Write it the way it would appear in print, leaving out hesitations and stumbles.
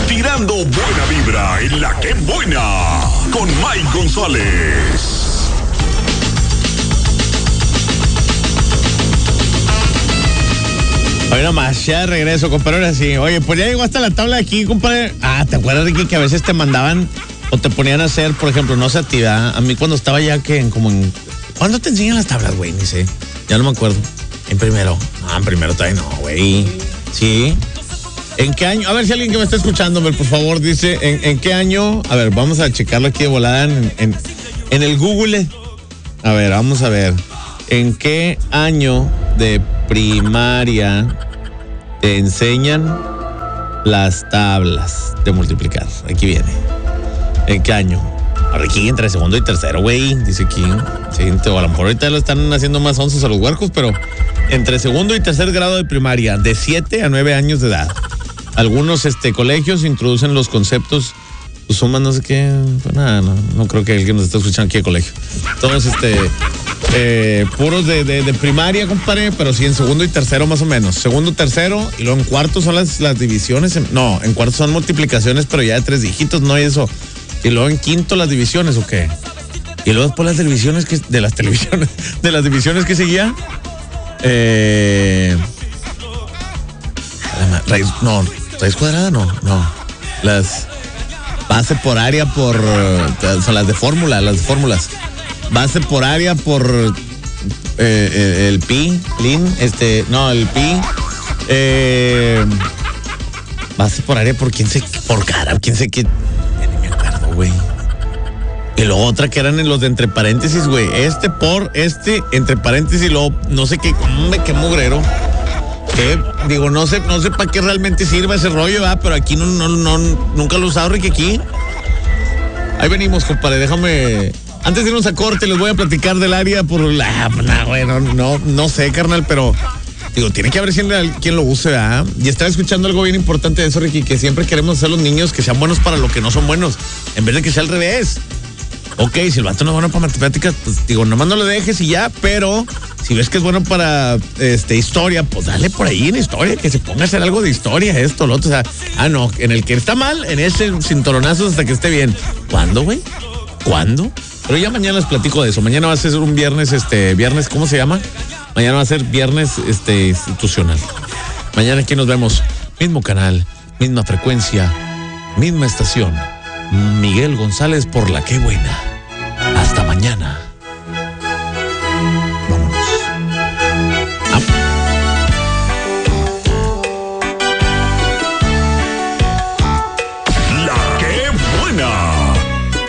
tirando buena vibra en la que buena con Mike González. Oye, nomás, ya de regreso, compadre, ahora sí. Oye, pues ya llegó hasta la tabla de aquí, compadre. ¿Te acuerdas, Ricky, que a veces te mandaban o te ponían a hacer, por ejemplo, no sé a ti, ¿verdad? A mí cuando estaba ya ¿cuándo te enseñan las tablas, güey? Ni sé, ya no me acuerdo. En primero. En primero todavía no, güey. Sí. ¿En qué año? A ver si alguien que me está escuchando, por favor, dice, ¿en qué año? A ver, vamos a checarlo aquí de volada en el Google. A ver, vamos a ver. ¿En qué año de primaria te enseñan las tablas de multiplicar? Aquí viene. ¿En qué año? Ahora aquí entre segundo y tercero, güey. Dice aquí. Sí, o a lo mejor ahorita lo están haciendo más onzos a los huercos, pero entre segundo y tercer grado de primaria, de 7 a 9 años de edad. Algunos colegios introducen los conceptos, pues suman no sé qué. Pues nada, no creo que alguien nos esté escuchando aquí de colegio. Todos puros de primaria, compadre, pero sí en segundo y tercero más o menos. Segundo, tercero, y luego en cuarto son las divisiones. En cuarto son multiplicaciones, pero ya de 3 dígitos, no hay eso. Y luego en quinto las divisiones, ¿o qué? Y luego después las divisiones de las divisiones que seguía. Raíz cuadrada, no. Las base por área son las de fórmulas. Base por área por el pi, el pi. Base por área por quién sé qué. Ni me acuerdo, güey. Y luego otra que eran en los de entre paréntesis, güey. Entre paréntesis, luego no sé qué mugrero. Digo, no sé para qué realmente sirve ese rollo, ¿verdad? Pero aquí nunca lo he usado, Ricky, aquí. Ahí venimos, compadre, déjame. Antes de irnos a corte, les voy a platicar del área güey, no sé, carnal, pero digo, tiene que haber quien lo use, ¿verdad? Y estaba escuchando algo bien importante de eso, Ricky, que siempre queremos hacer los niños que sean buenos para lo que no son buenos, en vez de que sea al revés. Ok, si el vato no es bueno para matemáticas, pues digo, nomás no lo dejes y ya, pero si ves que es bueno para historia, pues dale por ahí en historia, que se ponga a hacer algo de historia, esto, lo otro, o sea, no, en el que está mal, en ese cinturonazos hasta que esté bien. ¿Cuándo, güey? ¿Cuándo? Pero ya mañana les platico de eso. Mañana va a ser un viernes, ¿cómo se llama? Mañana va a ser viernes, institucional. Mañana aquí nos vemos. Mismo canal, misma frecuencia, misma estación. Miguel González por La Qué Buena. Hasta mañana.